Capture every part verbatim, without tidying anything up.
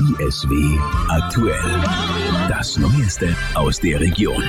I S W aktuell. Das Neueste aus der Region.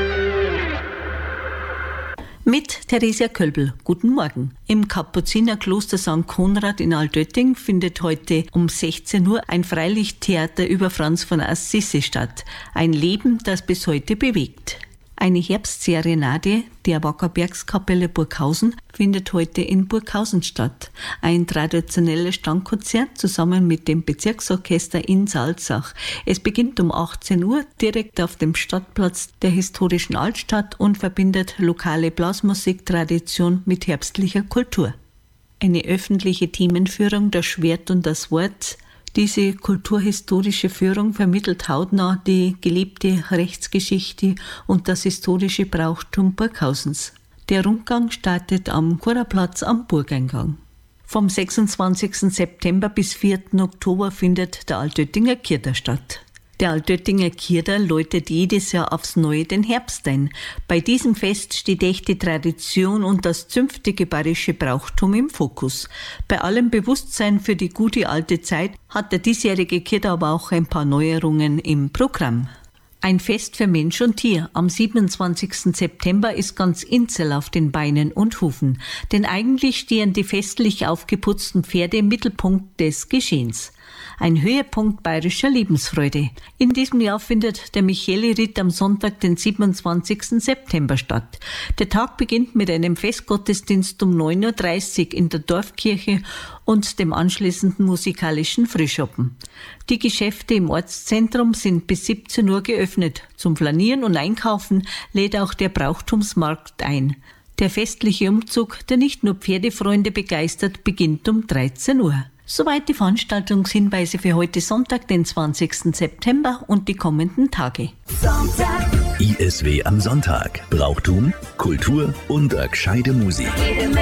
Mit Theresia Kölbl. Guten Morgen. Im Kapuzinerkloster Sankt Konrad in Altötting findet heute um sechzehn Uhr ein Freilichttheater über Franz von Assisi statt. Ein Leben, das bis heute bewegt. Eine Herbstserenade der Wackerbergskapelle Burghausen findet heute in Burghausen statt. Ein traditionelles Standkonzert zusammen mit dem Bezirksorchester in Salzach. Es beginnt um achtzehn Uhr direkt auf dem Stadtplatz der historischen Altstadt und verbindet lokale Blasmusiktradition mit herbstlicher Kultur. Eine öffentliche Themenführung, das Schwert und das Wort. Diese kulturhistorische Führung vermittelt hautnah die gelebte Rechtsgeschichte und das historische Brauchtum Burghausens. Der Rundgang startet am Choraplatz am Burgeingang. Vom sechsundzwanzigsten September bis vierten Oktober findet der Altöttinger Kirter statt. Der Altöttinger Kirter läutet jedes Jahr aufs Neue den Herbst ein. Bei diesem Fest steht echte Tradition und das zünftige bayerische Brauchtum im Fokus. Bei allem Bewusstsein für die gute alte Zeit hat der diesjährige Kirter aber auch ein paar Neuerungen im Programm. Ein Fest für Mensch und Tier. Am siebenundzwanzigsten September ist ganz Inzell auf den Beinen und Hufen. Denn eigentlich stehen die festlich aufgeputzten Pferde im Mittelpunkt des Geschehens. Ein Höhepunkt bayerischer Lebensfreude. In diesem Jahr findet der Micheli-Ritt am Sonntag, den siebenundzwanzigsten September statt. Der Tag beginnt mit einem Festgottesdienst um neun Uhr dreißig in der Dorfkirche und dem anschließenden musikalischen Frühschoppen. Die Geschäfte im Ortszentrum sind bis siebzehn Uhr geöffnet. Zum Flanieren und Einkaufen lädt auch der Brauchtumsmarkt ein. Der festliche Umzug, der nicht nur Pferdefreunde begeistert, beginnt um dreizehn Uhr. Soweit die Veranstaltungshinweise für heute Sonntag, den zwanzigsten September und die kommenden Tage. Sonntag. I S W am Sonntag. Brauchtum, Kultur und eine gescheite Musik.